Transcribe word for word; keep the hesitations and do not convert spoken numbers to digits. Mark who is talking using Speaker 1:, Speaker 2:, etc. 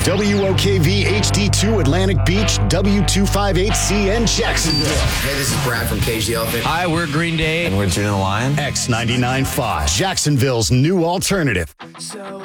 Speaker 1: W O K V H D two Atlantic Beach, W two fifty-eight C N Jacksonville.
Speaker 2: Hey, this is Brad from Cage the Elephant.
Speaker 3: Hi, we're Green Day.
Speaker 4: And we're June the Lion.
Speaker 1: X ninety-nine point five, Jacksonville's new alternative.
Speaker 5: So